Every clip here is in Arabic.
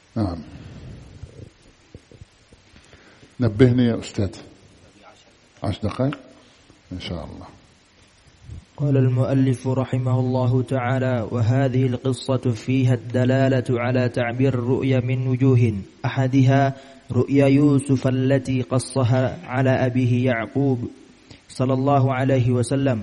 نعم. نبهني يا أستاذ. 10 دقائق إن شاء الله. قال المؤلف رحمه الله تعالى: وهذه القصة فيها الدلالة على تعبير الرؤيا من وجوه، أحدها رؤيا يوسف التي قصها على أبيه يعقوب صلى الله عليه وسلم،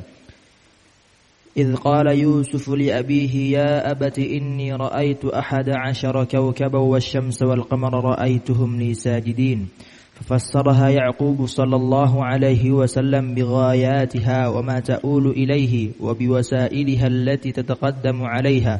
إذ قال يوسف لأبيه: يا أبت إني رأيت 11 كوكبا والشمس والقمر رأيتهم لي ساجدين. ففسرها يعقوب صلى الله عليه وسلم بغاياتها وما تؤول إليه وبوسائلها التي تتقدم عليها،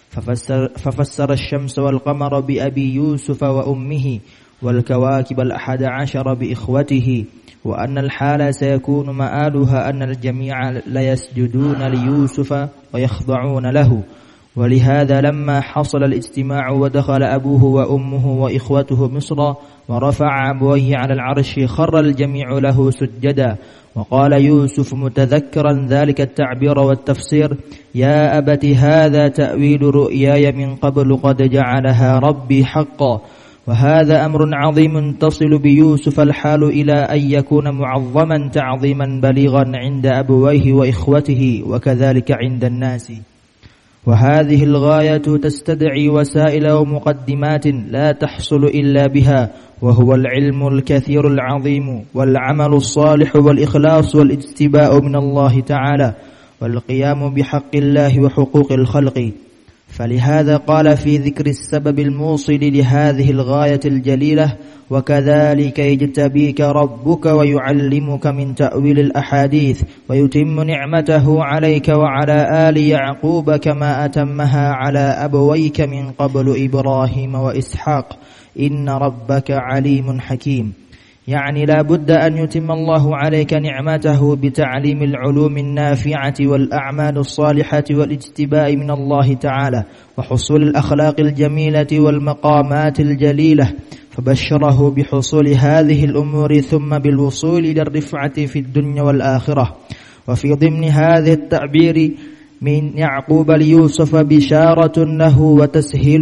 ففسر الشمس والقمر بأبي يوسف وأمه، والكواكب 11 بإخوته، وأن الحال سيكون مآلها أن الجميع ليسجدون ليوسف ويخضعون له. ولهذا لما حصل الاجتماع ودخل أبوه وأمه وإخوته مصر ورفع أبويه على العرش، خر الجميع له سجدا. وقال يوسف متذكرا ذلك التعبير والتفسير: يا أبت هذا تأويل رؤياي من قبل قد جعلها ربي حقا. وهذا أمر عظيم تصل بيوسف الحال إلى أن يكون معظما تعظيما بليغا عند أبويه وإخوته وكذلك عند الناس. وهذه الغاية تستدعي وسائل ومقدمات لا تحصل إلا بها، وهو العلم الكثير العظيم والعمل الصالح والإخلاص والاجتباء من الله تعالى والقيام بحق الله وحقوق الخلق. فلهذا قال في ذكر السبب الموصل لهذه الغاية الجليلة: وكذلك يجتبيك ربك ويعلمك من تأويل الأحاديث ويتم نعمته عليك وعلى آل يعقوب كما أتمها على أبويك من قبل إبراهيم وإسحاق، إن ربك عليم حكيم. يعني لا بد أن يتم الله عليك نعمته بتعليم العلوم النافعة والأعمال الصالحة والاجتباء من الله تعالى وحصول الأخلاق الجميلة والمقامات الجليلة، فبشره بحصول هذه الأمور ثم بالوصول إلى الرفعة في الدنيا والآخرة. وفي ضمن هذا التعبير من يعقوب ليوسف بشارة له وتسهيل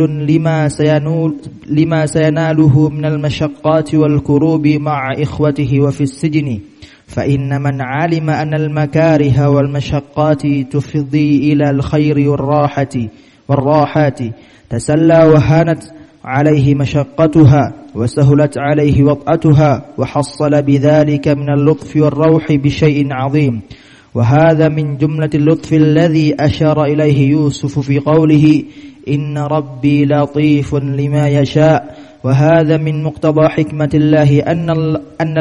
لما سيناله من المشقات والكروب مع إخوته وفي السجن، فإن من علم أن المكاره والمشقات تفضي إلى الخير والراحات تسلى وهانت عليه مشقتها وسهلت عليه وطأتها، وحصل بذلك من اللطف والروح بشيء عظيم. وهذا من جملة اللطف الذي أشار إليه يوسف في قوله: إن ربي لطيف لما يشاء. وهذا من مقتضى حكمة الله أن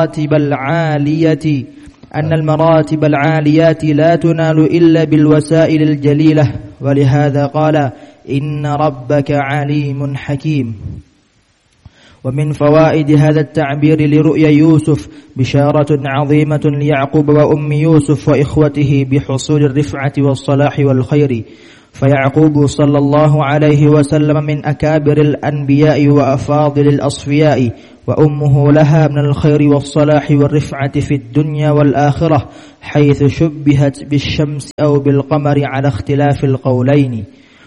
المراتب العاليات لا تنال إلا بالوسائل الجليلة، ولهذا قال: إن ربك عليم حكيم. ومن فوائد هذا التعبير لرؤيا يوسف بشارة عظيمة ليعقوب وأم يوسف وإخوته بحصول الرفعة والصلاح والخير. فيعقوب صلى الله عليه وسلم من أكابر الأنبياء وأفاضل الأصفياء، وأمه لها من الخير والصلاح والرفعة في الدنيا والآخرة، حيث شبهت بالشمس أو بالقمر على اختلاف القولين.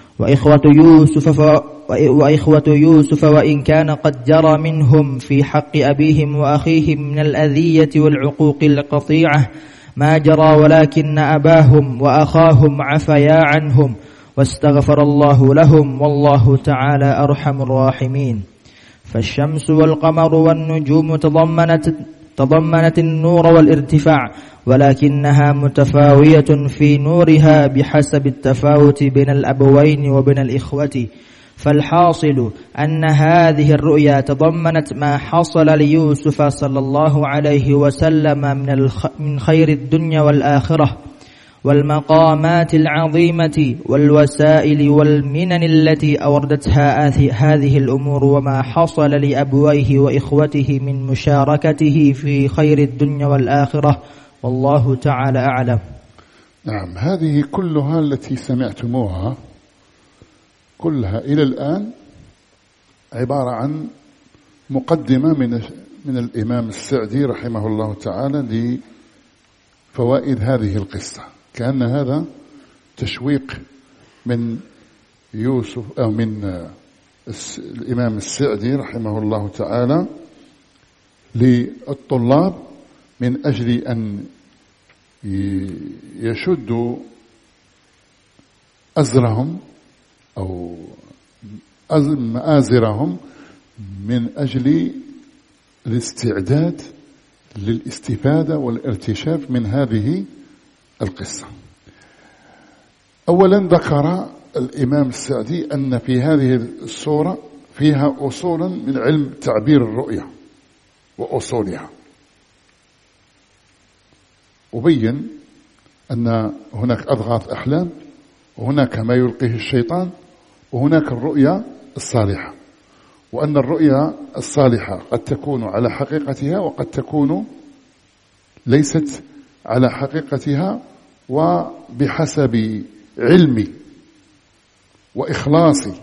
وإخوة يوسف وإن كان قد جرى منهم في حق أبيهم وأخيهم من الأذية والعقوق القطيعة ما جرى، ولكن أباهم وأخاهم عفيا عنهم واستغفر الله لهم، والله تعالى أرحم الراحمين. فالشمس والقمر والنجوم تضمنت النور والارتفاع، ولكنها متفاوية في نورها بحسب التفاوت بين الأبوين وبين الإخوة. فالحاصل أن هذه الرؤيا تضمنت ما حصل ليوسف صلى الله عليه وسلم من خير الدنيا والآخرة والمقامات العظيمة والوسائل والمنن التي أوردتها هذه الأمور، وما حصل لأبويه وإخوته من مشاركته في خير الدنيا والآخرة، والله تعالى أعلم. نعم، هذه كلها التي سمعتموها كلها إلى الآن عبارة عن مقدمة من الإمام السعدي رحمه الله تعالى لفوائد هذه القصة، كأن هذا تشويق من يوسف أو من الإمام السعدي رحمه الله تعالى للطلاب من أجل أن يشدوا أزرهم أو مآزرهم من أجل الاستعداد للاستفادة والارتشاف من هذه القصة. أولا ذكر الإمام السعدي أن في هذه السورة فيها أصولا من علم تعبير الرؤية وأصولها، وبين أن هناك أضغاث أحلام، وهناك ما يلقيه الشيطان، وهناك الرؤيا الصالحة، وأن الرؤيا الصالحة قد تكون على حقيقتها وقد تكون ليست على حقيقتها، وبحسب علمي وإخلاصي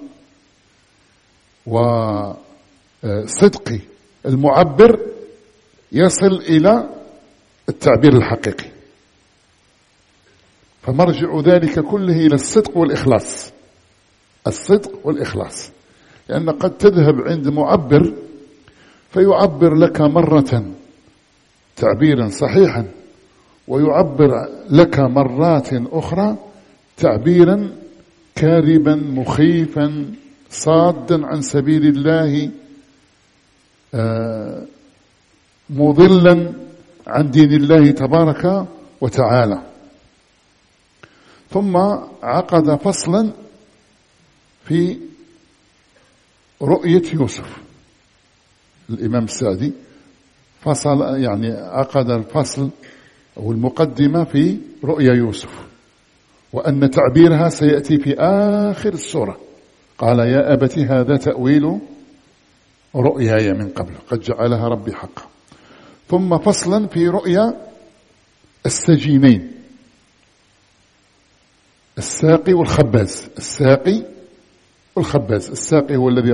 وصدق المعبر يصل إلى التعبير الحقيقي. فمرجع ذلك كله إلى الصدق والإخلاص، الصدق والإخلاص، لأن قد تذهب عند معبر فيعبر لك مرة تعبيرا صحيحا، ويعبر لك مرات أخرى تعبيرا كاذبا مخيفا صادا عن سبيل الله، مضلا عن دين الله تبارك وتعالى. ثم عقد فصلا في رؤية يوسف. الإمام السعدي فصل، يعني عقد الفصل أو المقدمة في رؤيا يوسف، وأن تعبيرها سيأتي في آخر السورة. قال يا أبت هذا تأويل رؤياي من قبل قد جعلها ربي حقا. ثم فصلا في رؤيا السجينين، الساقي والخباز. الساقي والخباز، الساقي هو الذي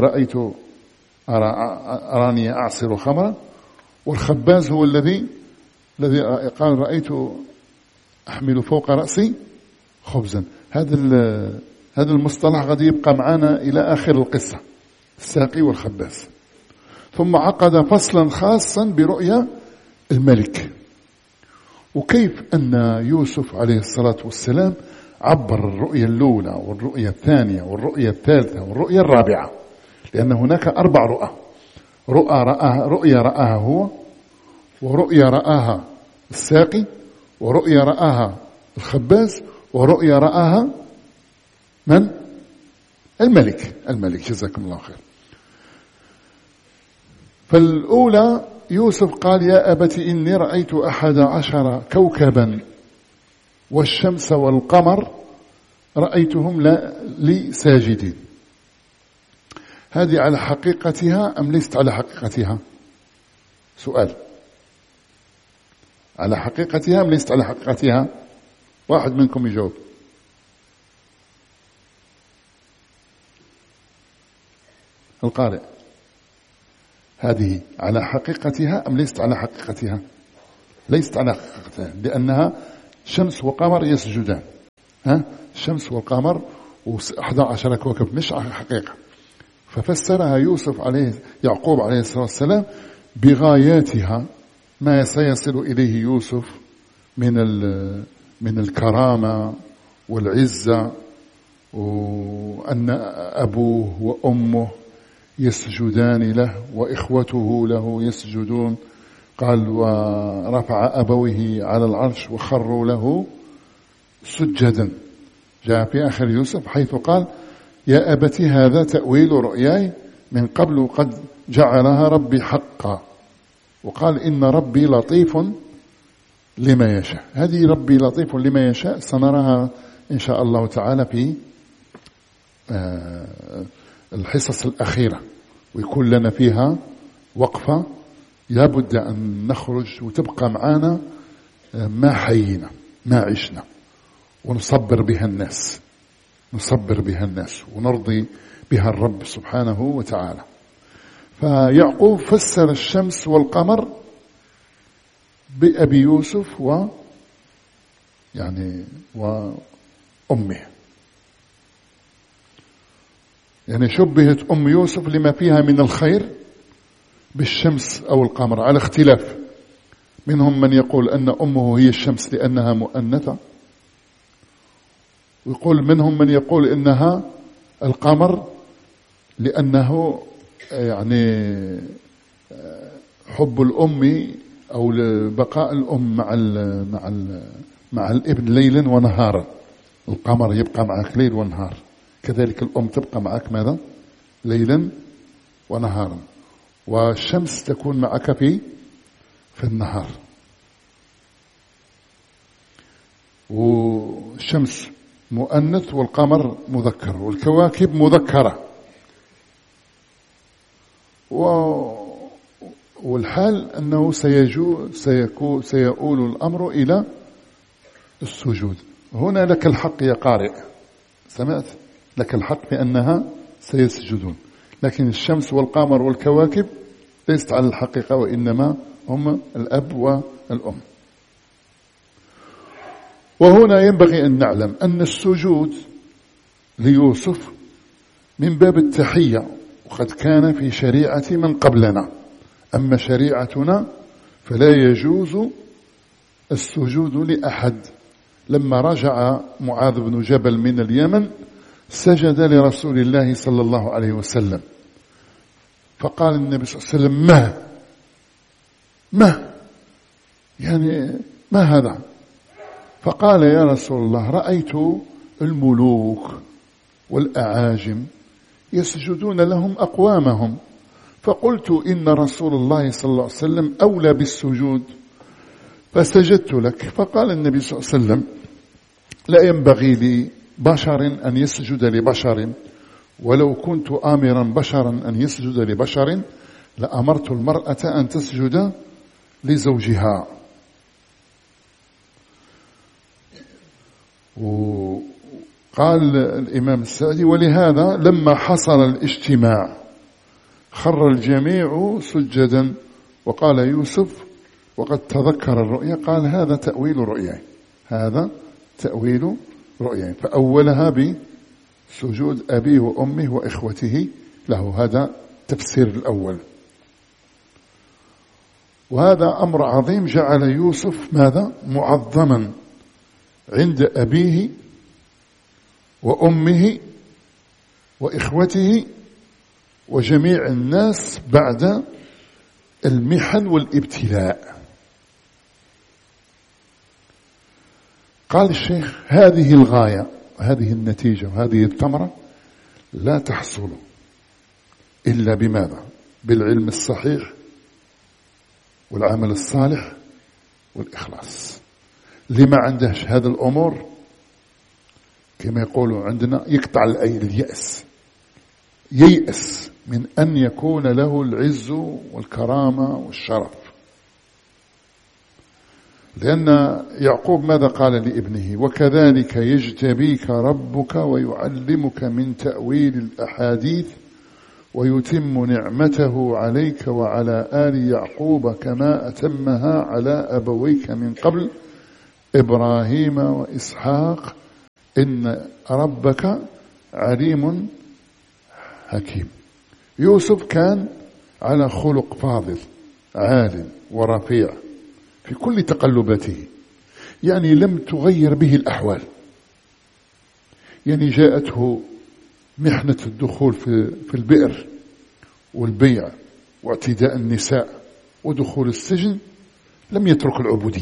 أراني أعصر خمرا، والخباز هو الذي قال رأيت أحمل فوق رأسي خبزا. هذا المصطلح قد يبقى معنا إلى آخر القصة، الساقي والخباز. ثم عقد فصلا خاصا برؤيا الملك، وكيف أن يوسف عليه الصلاة والسلام عبر الرؤيا الأولى والرؤيا الثانية والرؤيا الثالثة والرؤيا الرابعة، لأن هناك 4 رؤيا رآها هو، ورؤيا رآها الساقي، ورؤيا رآها الخباز، ورؤيا رآها من؟ الملك جزاكم الله خير. فالأولى يوسف قال يا أبت إني رأيت 11 كوكبا والشمس والقمر رأيتهم لي ساجدين. هذه على حقيقتها أم ليست على حقيقتها؟ سؤال. على حقيقتها أم ليست على حقيقتها؟ واحد منكم يجاوب. القارئ، هذه على حقيقتها أم ليست على حقيقتها؟ ليست على حقيقتها، لأنها شمس وقمر يسجدان. الشمس والقمر و11 كوكب مش على حقيقة. ففسرها يعقوب عليه الصلاة والسلام بغاياتها، ما سيصل إليه يوسف من الكرامة والعزة، وأن أبوه وأمه يسجدان له وإخوته له يسجدون. قال ورفع أبويه على العرش وخروا له سجدا. جاء في آخر يوسف حيث قال يا أبت هذا تأويل رؤياي من قبل قد جعلها ربي حقا. وقال إن ربي لطيف لما يشاء. هذه ربي لطيف لما يشاء سنراها إن شاء الله تعالى في الحصص الأخيرة، ويكون لنا فيها وقفة لابد أن نخرج وتبقى معنا ما حيينا ما عشنا، ونصبر بها الناس ونرضي بها الرب سبحانه وتعالى. فيعقوب فسر الشمس والقمر بأبي يوسف وأمه. يعني شبهت أم يوسف لما فيها من الخير بالشمس أو القمر على اختلاف. منهم من يقول أن أمه هي الشمس لأنها مؤنثة، ويقول منهم من يقول إنها القمر لأنه يعني حب الأم أو بقاء الأم مع الابن ليلا ونهارا. القمر يبقى معك ليل ونهار، كذلك الأم تبقى معك ماذا؟ ليلا ونهارا. والشمس تكون معك في النهار. والشمس مؤنث والقمر مذكر والكواكب مذكرة. والحال أنه سيؤول الأمر إلى السجود. هنا لك الحق يا قارئ، سمعت؟ لك الحق بأنها سيسجدون، لكن الشمس والقمر والكواكب ليست على الحقيقة، وإنما هم الأب والأم. وهنا ينبغي أن نعلم أن السجود ليوسف من باب التحية، وقد كان في شريعة من قبلنا. أما شريعتنا فلا يجوز السجود لأحد. لما رجع معاذ بن جبل من اليمن سجد لرسول الله صلى الله عليه وسلم، فقال النبي صلى الله عليه وسلم: يعني ما هذا؟ فقال: يا رسول الله، رأيت الملوك والأعاجم يسجدون لهم أقوامهم، فقلت إن رسول الله صلى الله عليه وسلم أولى بالسجود فسجدت لك. فقال النبي صلى الله عليه وسلم: لا ينبغي لبشر أن يسجد لبشر، ولو كنت آمرا بشرا أن يسجد لبشر لأمرت المرأة أن تسجد لزوجها. وقال الإمام السعدي: ولهذا لما حصل الاجتماع خر الجميع سجدا. وقال يوسف وقد تذكر الرؤيا، قال: هذا تأويل رؤياي، هذا تأويل رؤياي. فأولها بسجود أبيه وأمه وإخوته له، هذا تفسير الأول. وهذا أمر عظيم جعل يوسف ماذا؟ معظما عند أبيه وأمه وإخوته وجميع الناس بعد المحن والابتلاء. قال الشيخ: هذه الغاية، هذه النتيجة، وهذه الثمرة لا تحصل إلا بماذا؟ بالعلم الصحيح والعمل الصالح والإخلاص. لما عندهش هذه الأمور كما يقولوا عندنا يقطع اليأس، ييأس من أن يكون له العز والكرامة والشرف. لأن يعقوب ماذا قال لابنه؟ وكذلك يجتبيك ربك ويعلمك من تأويل الأحاديث ويتم نعمته عليك وعلى آل يعقوب كما أتمها على أبويك من قبل إبراهيم وإسحاق إن ربك عليم حكيم. يوسف كان على خلق فاضل عال ورفيع في كل تقلباته، يعني لم تغير به الأحوال. يعني جاءته محنة الدخول في البئر والبيع واعتداء النساء ودخول السجن، لم يترك العبودية،